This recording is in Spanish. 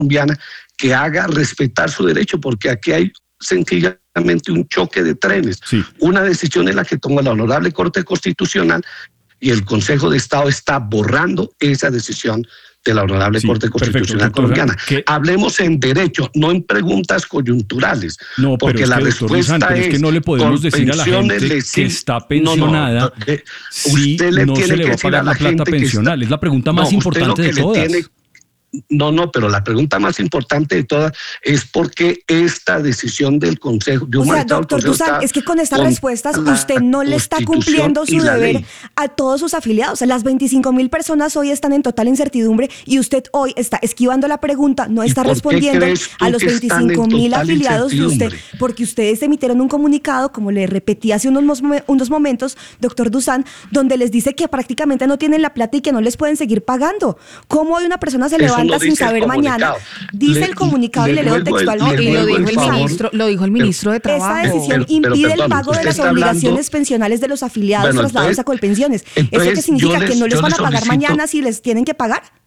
colombiana que haga respetar su derecho, porque aquí hay sencillamente un choque de trenes. Sí. Una decisión en la que toma la Honorable Corte Constitucional y el Consejo de Estado está borrando esa decisión de la Honorable Corte Constitucional colombiana. Hablemos en derecho, no en preguntas coyunturales. No, porque la respuesta es que no le podemos decir a la gente que está pensionada si no se le va a pagar la plata pensional. Es la pregunta más importante de todas. Pero la pregunta más importante de todas es por qué esta decisión del Consejo... doctor Dusan, es que con estas respuestas usted no le está cumpliendo su deber a todos sus afiliados. Las 25,000 personas hoy están en total incertidumbre y usted hoy está esquivando la pregunta, no está respondiendo a los 25,000 afiliados de usted, porque ustedes emitieron un comunicado, como le repetí hace unos momentos, doctor Dusan, donde les dice que prácticamente no tienen la plata y que no les pueden seguir pagando. ¿Cómo hoy una persona se levanta sin saber mañana? Dice el comunicado, y le leo textualmente. Y lo dijo el ministro de Trabajo. Esta decisión impide el pago de las obligaciones pensionales de los afiliados trasladados a Colpensiones. ¿Eso qué significa? ¿Que no les van a pagar mañana si les tienen que pagar?